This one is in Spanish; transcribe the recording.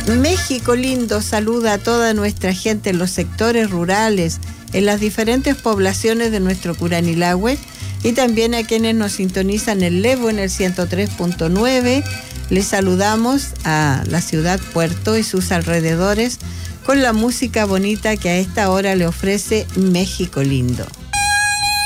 México lindo saluda a toda nuestra gente en los sectores rurales, en las diferentes poblaciones de nuestro Curanilahue y también a quienes nos sintonizan en Levo en el 103.9. Les saludamos a la ciudad Puerto y sus alrededores con la música bonita que a esta hora le ofrece México lindo.